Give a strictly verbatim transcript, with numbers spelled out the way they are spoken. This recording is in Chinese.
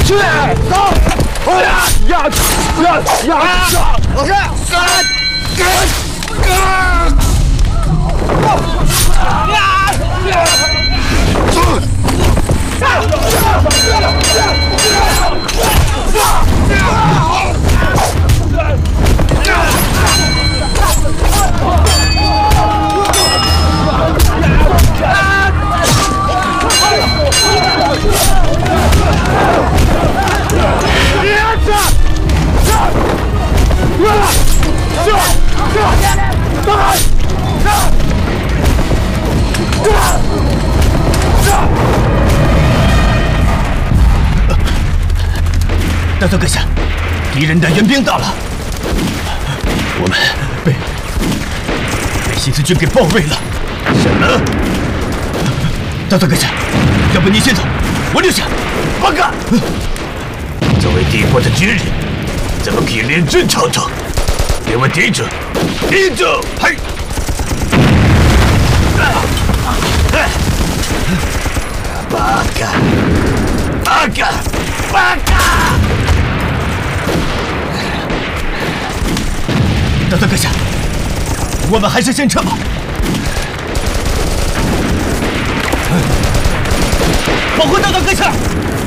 去，走！哎呀呀呀呀！老师，干！干！干！呀！走！ 大佐阁下，敌人的援兵到了，我们被被西子军给包围了。什么？大佐阁下，要不你先走，我留下。报告。作为帝国的军人，怎么可以连阵操作？给我顶住！顶住！嘿！八嘎！八嘎！八嘎！ 大佐阁下，我们还是先撤吧。保护大佐阁下！